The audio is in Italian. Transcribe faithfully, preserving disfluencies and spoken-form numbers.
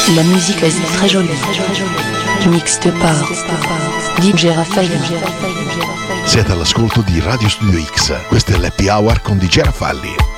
La musique est très jolie. Mixed par D J Raffaelli. Siete all'ascolto di Radio Studio X. Questo è l'Happy Hour con D J Raffaelli.